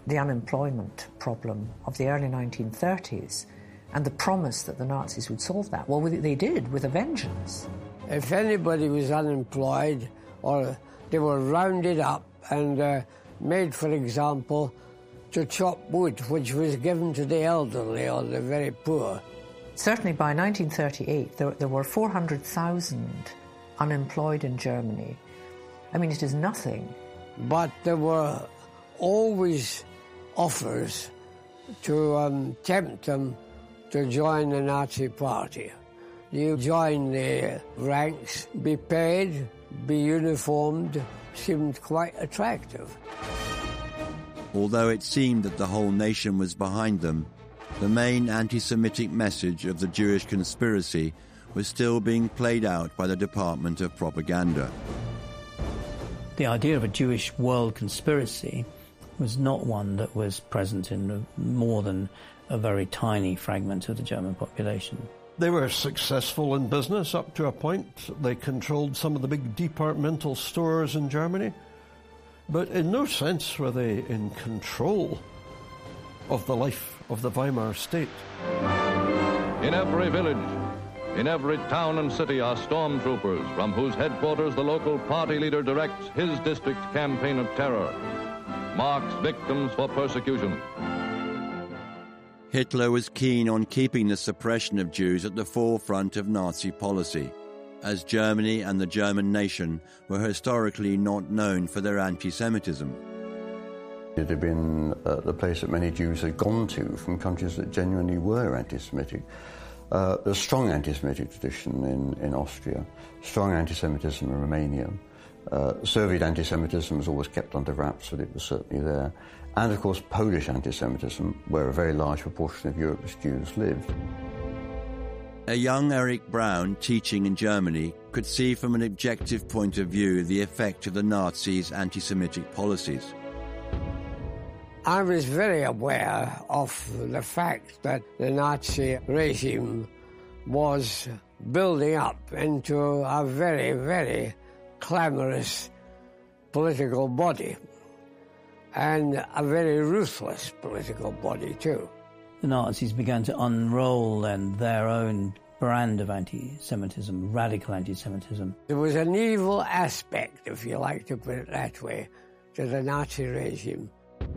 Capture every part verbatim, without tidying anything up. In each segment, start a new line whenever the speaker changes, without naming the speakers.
the unemployment problem of the early nineteen thirties and the promise that the Nazis would solve that. Well, they did, with a vengeance.
If anybody was unemployed, or they were rounded up and uh, made, for example, to chop wood, which was given to the elderly or the very poor.
Certainly by nineteen thirty-eight, there, there were four hundred thousand unemployed in Germany. I mean, it is nothing.
But there were always offers to um, tempt them to join the Nazi Party. You join the ranks, be paid, be uniformed, seemed quite attractive.
Although it seemed that the whole nation was behind them, the main anti-Semitic message of the Jewish conspiracy was still being played out by the Department of Propaganda.
The idea of a Jewish world conspiracy was not one that was present in more than a very tiny fragment of the German population.
They were successful in business up to a point. They controlled some of the big departmental stores in Germany. But in no sense were they in control of the life of the Weimar state.
In every village, in every town and city are stormtroopers from whose headquarters the local party leader directs his district campaign of terror, marks victims for persecution.
Hitler was keen on keeping the suppression of Jews at the forefront of Nazi policy, as Germany and the German nation were historically not known for their anti-Semitism.
It had been uh, the place that many Jews had gone to from countries that genuinely were anti-Semitic. Uh, there's a strong anti-Semitic tradition in, in Austria, strong anti-Semitism in Romania. Uh, Soviet anti-Semitism was always kept under wraps, but it was certainly there. And, of course, Polish anti-Semitism, where a very large proportion of Europe's Jews lived.
A young Eric Brown, teaching in Germany, could see from an objective point of view the effect of the Nazis' anti-Semitic policies.
I was very aware of the fact that the Nazi regime was building up into a very, very clamorous political body, and a very ruthless political body too.
The Nazis began to unroll then their own brand of anti-Semitism, radical anti-Semitism.
There was an evil aspect, if you like to put it that way, to the Nazi regime.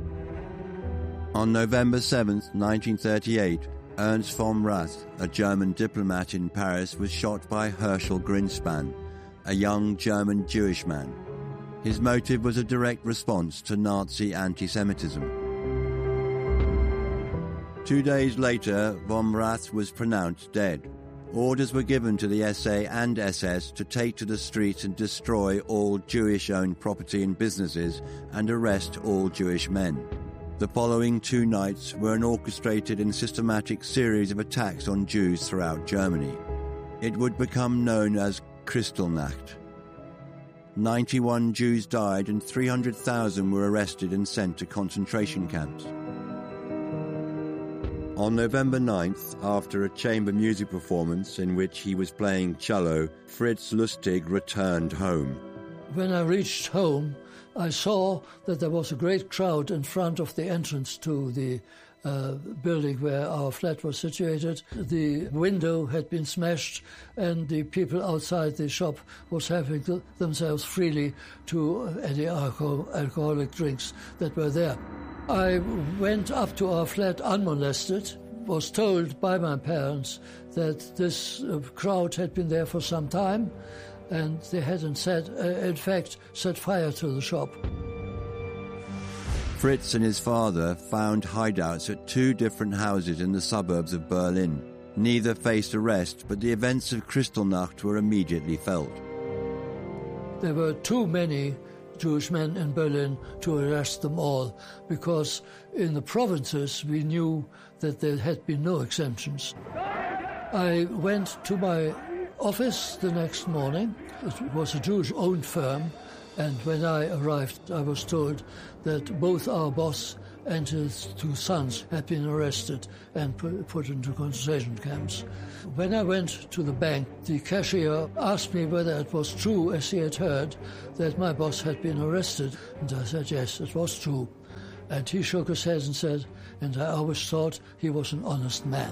On November seventh, nineteen thirty-eight, Ernst von Rath, a German diplomat in Paris, was shot by Herschel Grinspan, a young German Jewish man. His motive was a direct response to Nazi anti-Semitism. Two days later, von Rath was pronounced dead. Orders were given to the S A and S S to take to the streets and destroy all Jewish-owned property and businesses and arrest all Jewish men. The following two nights were an orchestrated and systematic series of attacks on Jews throughout Germany. It would become known as Kristallnacht. ninety-one Jews died and three hundred thousand were arrested and sent to concentration camps. On November ninth, after a chamber music performance in which he was playing cello, Fritz Lustig returned home.
When I reached home, I saw that there was a great crowd in front of the entrance to the uh, building where our flat was situated. The window had been smashed and the people outside the shop was having th- themselves freely to any alcohol- alcoholic drinks that were there. I went up to our flat unmolested, was told by my parents that this uh, crowd had been there for some time, and they hadn't set, uh, in fact, set fire to the shop.
Fritz and his father found hideouts at two different houses in the suburbs of Berlin. Neither faced arrest, but the events of Kristallnacht were immediately felt.
There were too many Jewish men in Berlin to arrest them all, because in the provinces we knew that there had been no exemptions. I went to my office the next morning. It was a Jewish-owned firm, and when I arrived, I was told that both our boss and his two sons had been arrested and put into concentration camps. When I went to the bank, the cashier asked me whether it was true, as he had heard, that my boss had been arrested. And I said, yes, it was true. And he shook his head and said, and I always thought he was an honest man.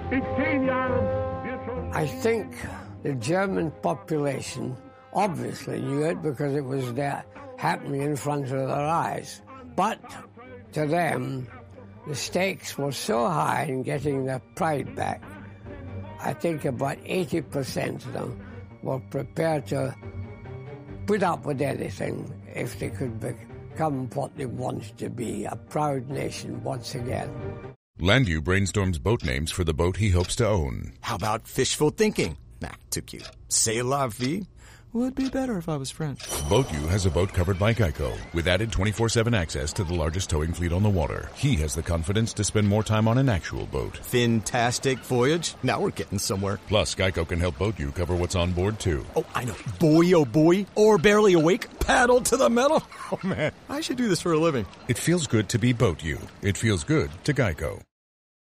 I think the German population obviously knew it because it was there happening in front of their eyes. But to them, the stakes were so high in getting their pride back. I think about eighty percent of them were prepared to put up with anything if they could become what they wanted to be, a proud nation once again.
Landew brainstorms boat names for the boat he hopes to own.
How about fishful thinking? Nah, too cute. C'est la vie? Would be better if I was French.
Boatyou has a boat covered by Geico, with added twenty-four seven access to the largest towing fleet on the water. He has the confidence to spend more time on an actual boat.
Fantastic voyage. Now we're getting somewhere.
Plus, Geico can help Boatyou cover what's on board, too.
Oh, I know. Boy, oh boy. Or barely awake. Paddle to the metal. Oh, man. I should do this for a living.
It feels good to be Boatyou. It feels good to Geico.